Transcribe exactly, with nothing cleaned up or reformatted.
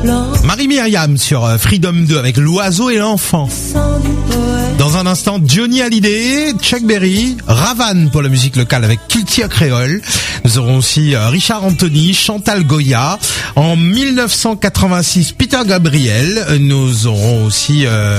Marie Myriam sur Freedom deux avec l'oiseau et l'enfant. Dans un instant, Johnny Hallyday, Chuck Berry, Ravan pour la musique locale avec Culture Créole. Nous aurons aussi Richard Anthony, Chantal Goya. En mille neuf cent quatre-vingt-six, Peter Gabriel. Nous aurons aussi... Euh